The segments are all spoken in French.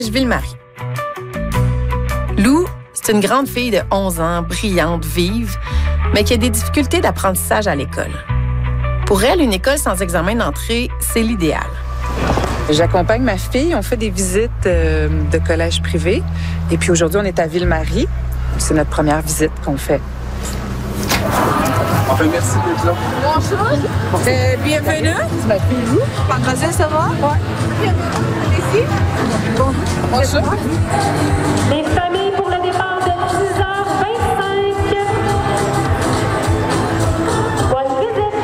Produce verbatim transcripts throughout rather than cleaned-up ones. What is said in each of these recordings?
Ville-Marie. Lou, c'est une grande fille de onze ans, brillante, vive, mais qui a des difficultés d'apprentissage à l'école. Pour elle, une école sans examen d'entrée, c'est l'idéal. J'accompagne ma fille. On fait des visites euh, de collège privé. Et puis aujourd'hui, on est à Ville-Marie. C'est notre première visite qu'on fait. Enfin, merci d'être là. Bonjour. Euh, bienvenue. Ma fille, vous? Mademoiselle, ça va? Oui. Ici? Bon. Bonjour. Les familles pour le départ de dix heures vingt-cinq. Bonne visite.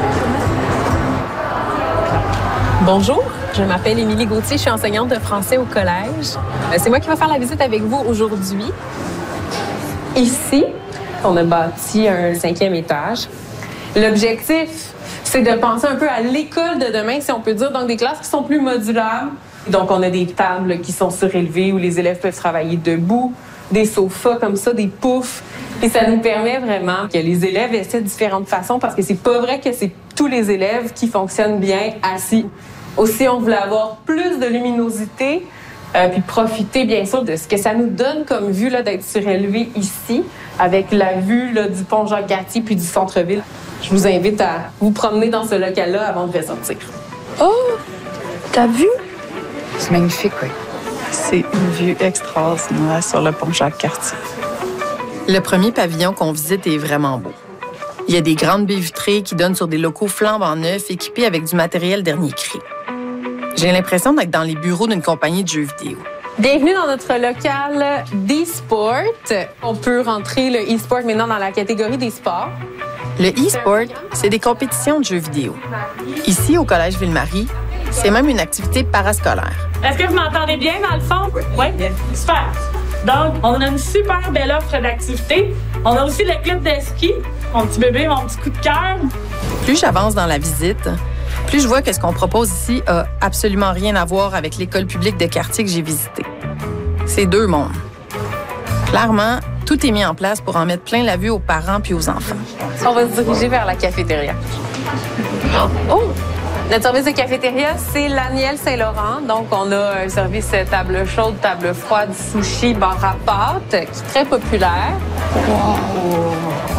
Bonjour, je m'appelle Émilie Gauthier, je suis enseignante de français au collège. C'est moi qui vais faire la visite avec vous aujourd'hui. Ici, on a bâti un cinquième étage. L'objectif, c'est de penser un peu à l'école de demain, si on peut dire, donc des classes qui sont plus modulables. Donc, on a des tables qui sont surélevées où les élèves peuvent travailler debout, des sofas comme ça, des poufs. Et ça nous permet vraiment que les élèves essaient de différentes façons parce que c'est pas vrai que c'est tous les élèves qui fonctionnent bien assis. Aussi, on voulait avoir plus de luminosité, euh, puis profiter bien sûr de ce que ça nous donne comme vue là, d'être surélevé ici, avec la vue là, du pont Jacques-Cartier puis du centre-ville. Je vous invite à vous promener dans ce local-là avant de ressortir. Oh! T'as vu? C'est magnifique, oui. C'est une vue extraordinaire sur le pont Jacques-Cartier. Le premier pavillon qu'on visite est vraiment beau. Il y a des grandes baies vitrées qui donnent sur des locaux flambant neufs équipés avec du matériel dernier cri. J'ai l'impression d'être dans les bureaux d'une compagnie de jeux vidéo. Bienvenue dans notre local d'e-sport. On peut rentrer le e-sport maintenant dans la catégorie des sports. Le e-sport, c'est des compétitions de jeux vidéo. Ici, au Collège Ville-Marie, c'est même une activité parascolaire. Est-ce que vous m'entendez bien dans le fond? Oui. Bien. Super. Donc, on a une super belle offre d'activités. On a aussi le club de ski. Mon petit bébé, mon petit coup de cœur. Plus j'avance dans la visite, plus je vois que ce qu'on propose ici a absolument rien à voir avec l'école publique de quartier que j'ai visitée. C'est deux mondes. Clairement, tout est mis en place pour en mettre plein la vue aux parents puis aux enfants. On va se diriger vers la cafétéria. Oh! Notre service de cafétéria, c'est l'Aniel Saint-Laurent. Donc, on a un service table chaude, table froide, sushi, bar à pâtes, qui est très populaire. Wow.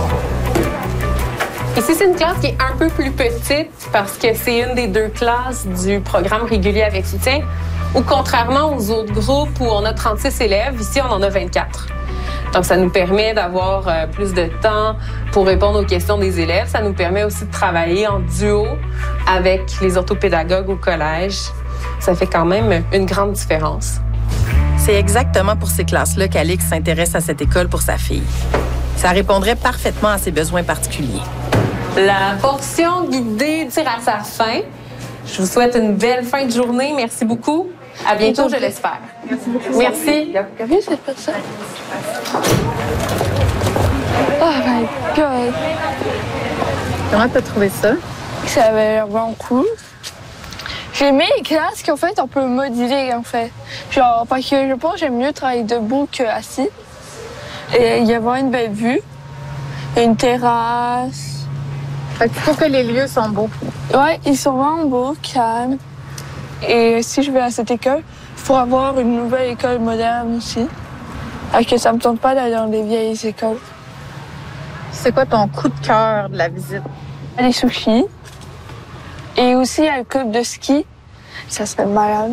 Ici, c'est une classe qui est un peu plus petite parce que c'est une des deux classes du programme régulier avec soutien, où contrairement aux autres groupes où on a trente-six élèves, ici, on en a vingt-quatre. Donc, ça nous permet d'avoir euh, plus de temps pour répondre aux questions des élèves. Ça nous permet aussi de travailler en duo avec les orthopédagogues au collège. Ça fait quand même une grande différence. C'est exactement pour ces classes-là qu'Alix s'intéresse à cette école pour sa fille. Ça répondrait parfaitement à ses besoins particuliers. La portion guidée tire à sa fin. Je vous souhaite une belle fin de journée. Merci beaucoup. À bientôt, je l'espère. Merci beaucoup. Merci. Regardez cette personne. Oh my God! Comment t'as trouvé ça? Ça avait l'air vraiment cool. J'ai aimé les classes qu'en fait, on peut moduler, en fait. Genre, parce que je pense que j'aime mieux travailler debout qu'assis. Et il y a vraiment une belle vue. Il y a une terrasse. Fait que tu trouves que les lieux sont beaux? Ouais, ils sont vraiment beaux, calmes. Et si je vais à cette école, il faut avoir une nouvelle école moderne aussi. Parce que ça me tente pas d'aller dans des vieilles écoles. C'est quoi ton coup de cœur de la visite? Les sushis. Et aussi, il y a le club de ski. Ça serait malade.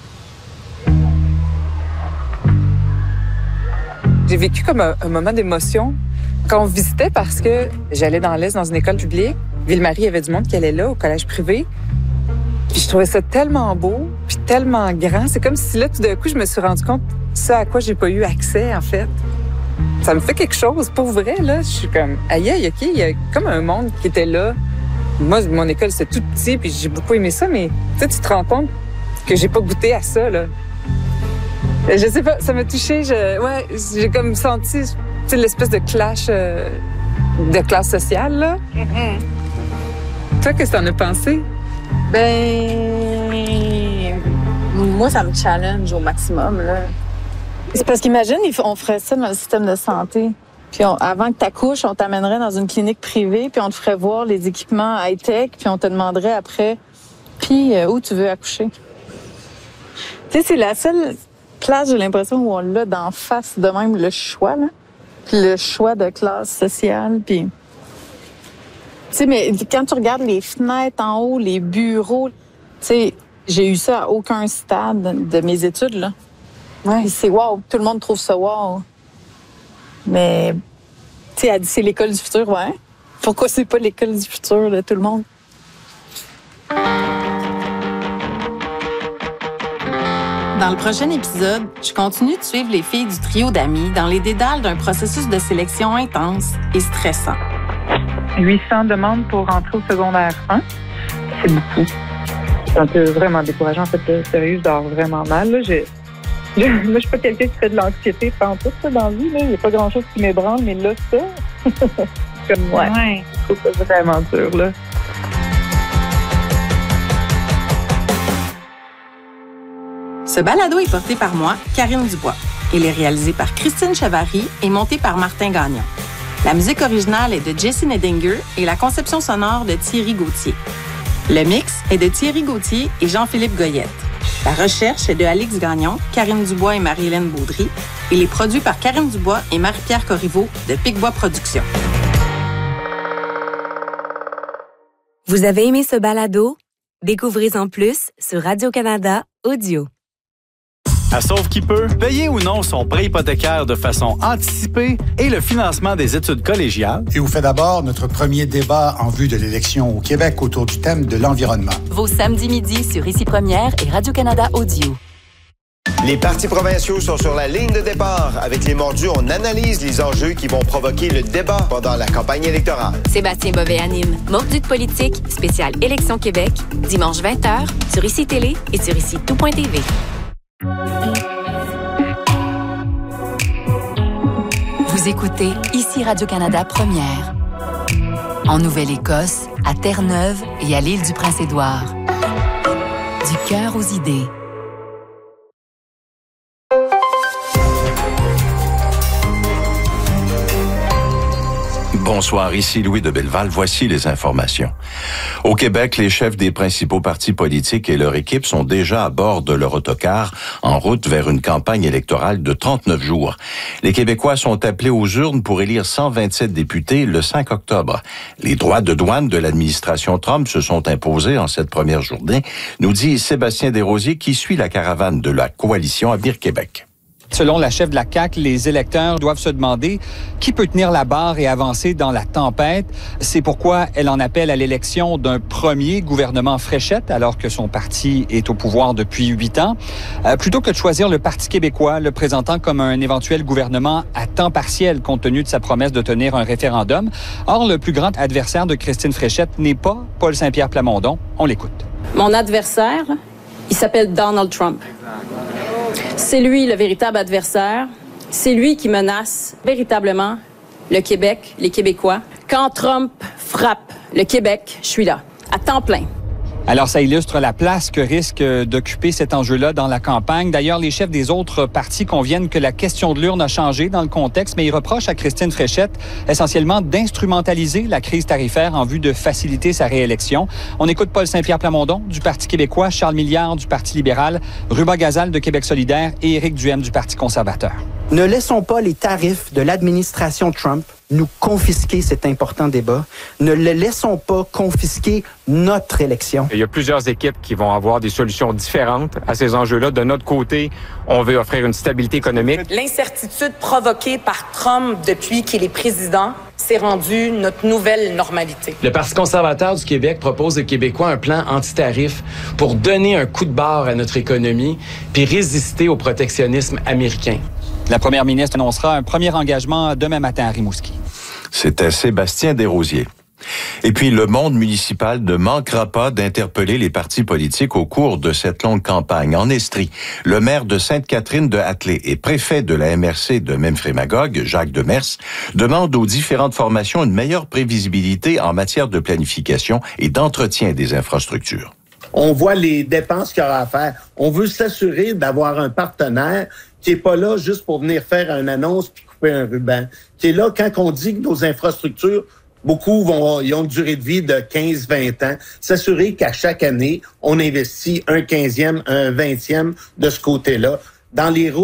J'ai vécu comme un, un moment d'émotion quand on visitait parce que j'allais dans l'Est dans une école publique. Ville-Marie, il y avait du monde qui allait là, au collège privé. Puis je trouvais ça tellement beau, puis tellement grand. C'est comme si là, tout d'un coup, je me suis rendu compte de ça à quoi j'ai pas eu accès, en fait. Ça me fait quelque chose, pour vrai, là. Je suis comme, aïe, aïe, OK, il y a comme un monde qui était là. Moi, mon école, c'était tout petit, puis j'ai beaucoup aimé ça, mais tu sais, tu te rends compte que j'ai pas goûté à ça, là. Je sais pas, ça m'a touchée. Je, ouais, j'ai comme senti, tu sais, l'espèce de clash euh, de classe sociale, là. Mm-hmm. Toi, qu'est-ce que t'en as pensé? Ben, moi, ça me challenge au maximum, là. C'est parce qu'imagine, on ferait ça dans le système de santé. Puis on, avant que tu accouches, on t'amènerait dans une clinique privée, puis on te ferait voir les équipements high-tech, puis on te demanderait après, puis euh, où tu veux accoucher. Tu sais, c'est la seule classe, j'ai l'impression où on l'a d'en face de même le choix, là. Puis le choix de classe sociale, puis... Tu sais, mais quand tu regardes les fenêtres en haut, les bureaux, tu sais, j'ai eu ça à aucun stade de mes études, là. Ouais. Puis c'est wow, tout le monde trouve ça wow. Mais, tu sais, elle dit c'est l'école du futur, ouais. Pourquoi c'est pas l'école du futur de tout le monde? Dans le prochain épisode, je continue de suivre les filles du trio d'amis dans les dédales d'un processus de sélection intense et stressant. huit cents demandes pour rentrer au secondaire un. C'est beaucoup. C'est un peu vraiment décourageant. En fait, sérieux, je dors vraiment mal. Là, j'ai... Moi, je suis pas quelqu'un qui fait de l'anxiété pendant tout ça dans la vie. Il n'y a pas grand-chose qui m'ébranle, mais là, ça... Comme, ouais, ouais. Je trouve ça vraiment dur, là. Ce balado est porté par moi, Karine Dubois. Il est réalisé par Christine Chevary et monté par Martin Gagnon. La musique originale est de Jesse Nedinger et la conception sonore de Thierry Gauthier. Le mix est de Thierry Gauthier et Jean-Philippe Goyette. La recherche est de Alix Gagnon, Karine Dubois et Marie-Hélène Baudry. Il est produit par Karine Dubois et Marie-Pierre Corriveau de Picbois Productions. Vous avez aimé ce balado? Découvrez-en plus sur Radio-Canada Audio. À Sauve qui peut, payer ou non son prêt hypothécaire de façon anticipée et le financement des études collégiales. Et vous fait d'abord notre premier débat en vue de l'élection au Québec autour du thème de l'environnement. Vos samedis midi sur Ici Première et Radio-Canada Audio. Les partis provinciaux sont sur la ligne de départ. Avec les mordus, on analyse les enjeux qui vont provoquer le débat pendant la campagne électorale. Sébastien Bovet anime Mordus de politique, spécial Élection Québec, dimanche vingt heures, sur Ici Télé et sur ici tout point t v. Vous écoutez Ici Radio-Canada Première. En Nouvelle-Écosse, à Terre-Neuve et à l'île du Prince-Édouard. Du cœur aux idées. Bonsoir, ici Louis de Belleval. Voici les informations. Au Québec, les chefs des principaux partis politiques et leur équipe sont déjà à bord de leur autocar en route vers une campagne électorale de trente-neuf jours. Les Québécois sont appelés aux urnes pour élire cent vingt-sept députés le cinq octobre. Les droits de douane de l'administration Trump se sont imposés en cette première journée, nous dit Sébastien Desrosiers qui suit la caravane de la coalition Avenir Québec. Selon la chef de la C A Q, les électeurs doivent se demander qui peut tenir la barre et avancer dans la tempête. C'est pourquoi elle en appelle à l'élection d'un premier gouvernement Fréchette, alors que son parti est au pouvoir depuis huit ans, euh, plutôt que de choisir le Parti québécois, le présentant comme un éventuel gouvernement à temps partiel, compte tenu de sa promesse de tenir un référendum. Or, le plus grand adversaire de Christine Fréchette n'est pas Paul Saint-Pierre Plamondon. On l'écoute. Mon adversaire, il s'appelle Donald Trump. C'est lui le véritable adversaire. C'est lui qui menace véritablement le Québec, les Québécois. Quand Trump frappe le Québec, je suis là, à temps plein. Alors, ça illustre la place que risque d'occuper cet enjeu-là dans la campagne. D'ailleurs, les chefs des autres partis conviennent que la question de l'urne a changé dans le contexte, mais ils reprochent à Christine Fréchette essentiellement d'instrumentaliser la crise tarifaire en vue de faciliter sa réélection. On écoute Paul Saint-Pierre Plamondon du Parti québécois, Charles Milliard du Parti libéral, Ruba Gazal de Québec solidaire et Éric Duhem du Parti conservateur. Ne laissons pas les tarifs de l'administration Trump nous confisquer cet important débat. Ne le laissons pas confisquer notre élection. Il y a plusieurs équipes qui vont avoir des solutions différentes à ces enjeux-là. De notre côté, on veut offrir une stabilité économique. L'incertitude provoquée par Trump depuis qu'il est président s'est rendue notre nouvelle normalité. Le Parti conservateur du Québec propose aux Québécois un plan anti-tarif pour donner un coup de barre à notre économie puis résister au protectionnisme américain. La première ministre annoncera un premier engagement demain matin à Rimouski. C'était Sébastien Desrosiers. Et puis, le monde municipal ne manquera pas d'interpeller les partis politiques au cours de cette longue campagne. En Estrie, le maire de Sainte-Catherine de Hatley et préfet de la M R C de Memphremagog, Jacques Demers, demande aux différentes formations une meilleure prévisibilité en matière de planification et d'entretien des infrastructures. On voit les dépenses qu'il y aura à faire. On veut s'assurer d'avoir un partenaire qui est pas là juste pour venir faire une annonce puis couper un ruban. Qui est là quand on dit que nos infrastructures, beaucoup vont, ils ont une durée de vie de quinze à vingt ans. S'assurer qu'à chaque année, on investit un quinzième, un vingtième de ce côté-là. dans les routes